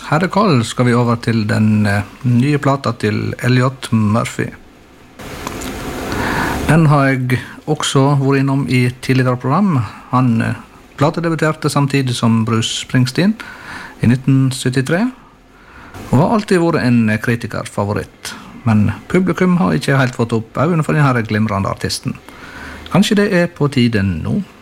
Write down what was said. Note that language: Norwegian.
herrekall skal vi over til den nye plata til Elliot Murphy. Den har jeg også vært innom i tidligere program. Han platedebuterte samtidig som Bruce Springsteen i 1973, og har alltid vært en kritikerfavoritt. Men publikum har ikke helt fått opp øynene for denne glimrende artisten. Kanskje det er på tiden nå?